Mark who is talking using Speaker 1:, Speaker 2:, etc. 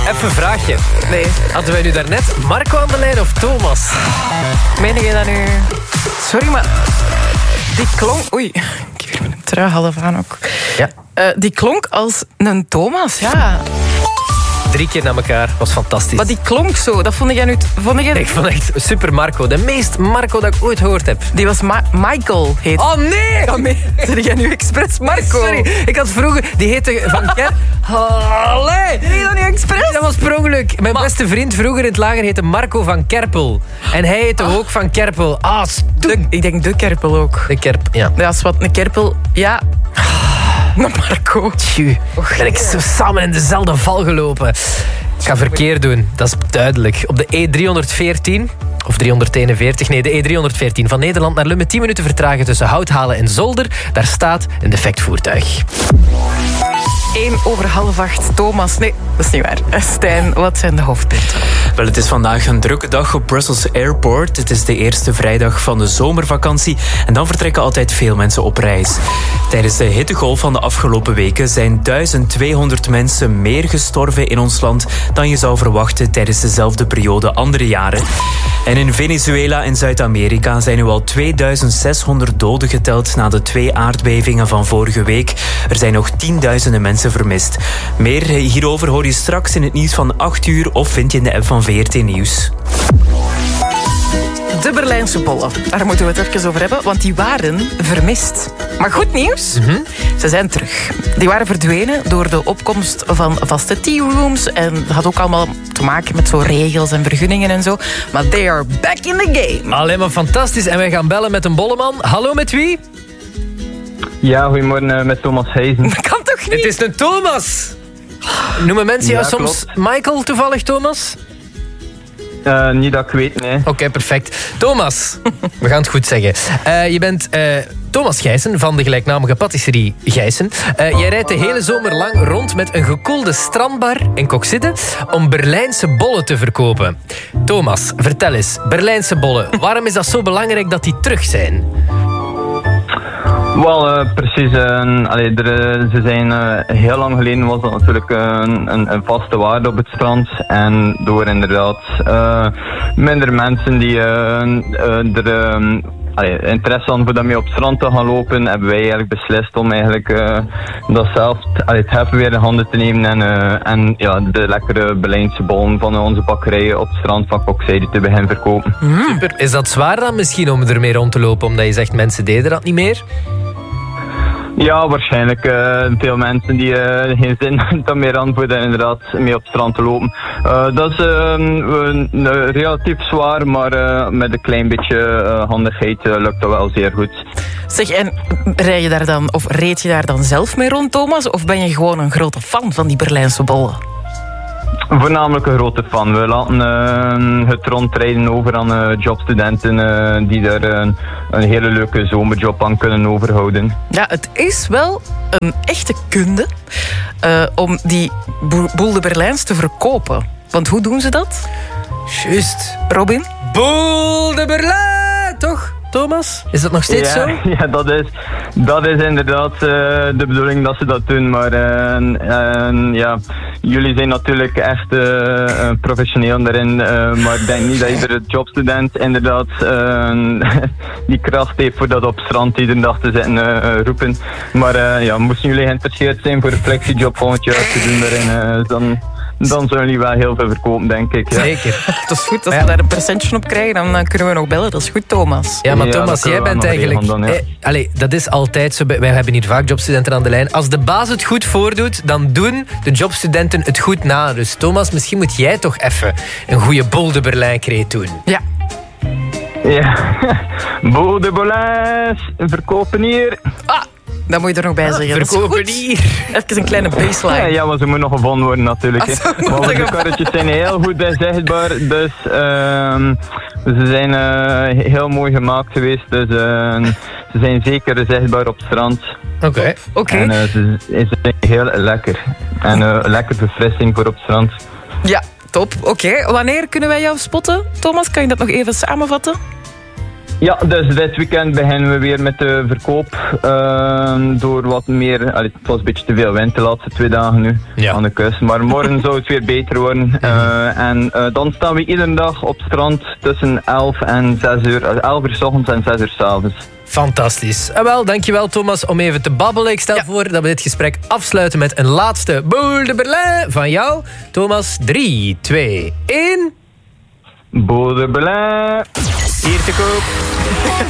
Speaker 1: Even een vraagje.
Speaker 2: Nee.
Speaker 1: Hadden wij nu daarnet Marco aan de lijn of Thomas?
Speaker 2: Meen je dat nu? Sorry, maar die klonk... Oei, ik heb hier mijn trui half aan ook.
Speaker 1: Ja.
Speaker 2: Die klonk als een Thomas, ja.
Speaker 1: 3 keer naar elkaar. Was fantastisch.
Speaker 2: Maar die klonk zo. Dat vond jij nu...
Speaker 1: Ik vond echt super Marco. De meest Marco dat ik ooit gehoord heb.
Speaker 2: Die was Michael, heet.
Speaker 1: Oh nee!
Speaker 2: Ja, nee. Zeg jij nu expres Marco?
Speaker 1: Sorry, ik had vroeger... Die heette Van Allee!
Speaker 2: Nee, dat niet expres.
Speaker 1: Dat was per ongeluk. Mijn beste vriend vroeger in het lager heette Marco van Kerpel. En hij heette ook Van Kerpel.
Speaker 2: Ik denk de Kerpel ook.
Speaker 1: De Kerp, ja.
Speaker 2: Ja, is wat een Kerpel... Ja... Een Marco.
Speaker 1: Tju, ben ik zo samen in dezelfde val gelopen. Ik ga verkeer doen, dat is duidelijk. Op de E314, of 341, nee, de E314 van Nederland naar Lummen. 10 minuten vertragen tussen Houthalen en Zolder. Daar staat een defect voertuig.
Speaker 2: 7:45, Thomas. Nee, dat is niet waar. Stijn, wat zijn de hoofdpunten?
Speaker 3: Wel, het is vandaag een drukke dag op Brussels Airport. Het is de eerste vrijdag van de zomervakantie en dan vertrekken altijd veel mensen op reis. Tijdens de hittegolf van de afgelopen weken zijn 1200 mensen meer gestorven in ons land dan je zou verwachten tijdens dezelfde periode andere jaren. En in Venezuela en Zuid-Amerika zijn nu al 2600 doden geteld na de 2 aardbevingen van vorige week. Er zijn nog tienduizenden mensen vermist. Meer hierover hoor je straks in het nieuws van 8 uur of vind je in de app van VRT Nieuws.
Speaker 2: De Berlijnse bollen. Daar moeten we het even over hebben, want die waren vermist. Maar goed nieuws, ze zijn terug. Die waren verdwenen door de opkomst van vaste tea-rooms. En dat had ook allemaal te maken met zo regels en vergunningen en zo. Maar they are back in the game.
Speaker 1: Alleen maar fantastisch. En wij gaan bellen met een bolleman. Hallo, met wie?
Speaker 4: Ja, goedemorgen met Thomas Heijzen.
Speaker 2: Dat kan toch niet?
Speaker 1: Het is een Thomas. Noemen mensen jou soms Michael toevallig, Thomas?
Speaker 4: Niet dat ik weet, nee.
Speaker 1: Oké, perfect. Thomas, we gaan het goed zeggen. Je bent Thomas Gijssen van de gelijknamige patisserie Gijssen. Jij rijdt de hele zomer lang rond met een gekoelde strandbar in Koksijde om Berlijnse bollen te verkopen. Thomas, vertel eens, Berlijnse bollen. Waarom is dat zo belangrijk dat die terug zijn?
Speaker 4: Wel, precies. Ze zijn heel lang geleden was dat natuurlijk een vaste waarde op het strand. En door inderdaad minder mensen die interesse hadden voor daarmee op het strand te gaan lopen, hebben wij eigenlijk beslist om eigenlijk dat zelf het hef weer in handen te nemen en de lekkere Berlijnse bollen van onze bakkerijen op het strand van Koksijde te beginnen verkopen.
Speaker 1: Super. Is dat zwaar dan misschien om ermee rond te lopen, omdat je zegt mensen deden dat niet meer?
Speaker 4: Ja, waarschijnlijk. Veel mensen die geen zin hebben meer aan voor inderdaad mee op het strand te lopen. Dat is relatief zwaar, maar met een klein beetje handigheid lukt dat wel zeer goed.
Speaker 2: Zeg, en reed je daar dan zelf mee rond, Thomas? Of ben je gewoon een grote fan van die Berlijnse bollen?
Speaker 4: Voornamelijk een grote fan. We laten het rondrijden over aan jobstudenten die daar een hele leuke zomerjob aan kunnen overhouden.
Speaker 2: Ja, het is wel een echte kunde om die boel de Berlijns te verkopen. Want hoe doen ze dat?
Speaker 1: Juist.
Speaker 2: Robin?
Speaker 1: Boel de Berlijn, toch? Thomas? Is dat nog steeds zo?
Speaker 4: Ja, dat is inderdaad de bedoeling dat ze dat doen. Maar jullie zijn natuurlijk echt professioneel daarin. Maar ik denk niet dat iedere jobstudent inderdaad die kracht heeft voor dat op strand iedere dag te zitten roepen. Maar moesten jullie geïnteresseerd zijn voor een flexiejob volgend jaar te doen daarin, dan zullen jullie wel heel veel verkopen, denk ik. Ja.
Speaker 1: Zeker.
Speaker 2: Dat is goed, als we daar een percentje op krijgen, dan kunnen we nog bellen. Dat is goed, Thomas.
Speaker 1: Ja, maar Thomas, jij bent eigenlijk... dat is altijd zo. Wij hebben hier vaak jobstudenten aan de lijn. Als de baas het goed voordoet, dan doen de jobstudenten het goed na. Dus Thomas, misschien moet jij toch even een goede Boel de Berlijn-kreet doen.
Speaker 2: Ja.
Speaker 4: Ja. Boel de Berlijn, verkopen hier.
Speaker 2: Dat moet je er nog bij zeggen.
Speaker 1: Verkopen hier.
Speaker 2: Even een kleine baseline.
Speaker 4: Ja, maar ze moeten nog gevonden worden natuurlijk. Maar onze karretjes zijn heel goed zichtbaar. Dus ze zijn heel mooi gemaakt geweest. Dus ze zijn zeker zichtbaar op het strand.
Speaker 1: Oké.
Speaker 4: En ze zijn heel lekker. En lekker verfrissing voor op het strand.
Speaker 2: Ja, top. Oké. Wanneer kunnen wij jou spotten? Thomas, kan je dat nog even samenvatten?
Speaker 4: Ja, dus dit weekend beginnen we weer met de verkoop. Door wat meer... het was een beetje te veel wind de laatste 2 dagen nu aan de kust. Maar morgen zou het weer beter worden. Dan staan we iedere dag op het strand tussen 11 en 6 uur. 11 uur 's ochtends en 6 uur 's avonds.
Speaker 1: Fantastisch. Wel, dankjewel Thomas om even te babbelen. Ik stel voor dat we dit gesprek afsluiten met een laatste Boel de Berlin van jou. Thomas, 3, 2, 1...
Speaker 4: Boel de Berlin.
Speaker 3: Hier te koop.